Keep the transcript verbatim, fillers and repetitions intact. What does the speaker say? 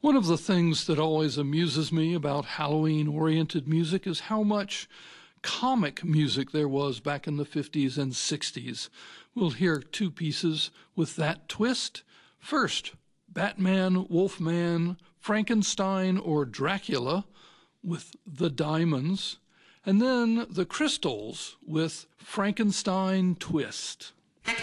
One of the things that always amuses me about Halloween-oriented music is how much comic music there was back in the fifties and sixties. We'll hear two pieces with that twist. First, Batman, Wolfman, Frankenstein, or Dracula with the Diamonds, and then the Crystals with Frankenstein Twist.